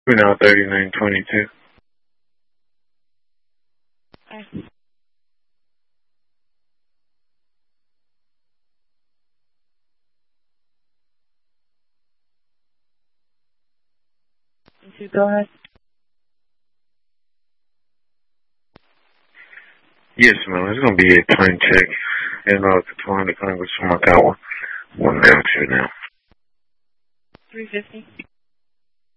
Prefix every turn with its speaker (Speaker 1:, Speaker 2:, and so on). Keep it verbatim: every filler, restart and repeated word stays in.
Speaker 1: We're now thirty-nine twenty-two.
Speaker 2: Okay. You go ahead.
Speaker 1: Yes, ma'am. It's going to be a twin check. And uh, the twin, the Congress from Macau. One now, two now.
Speaker 2: three fifty.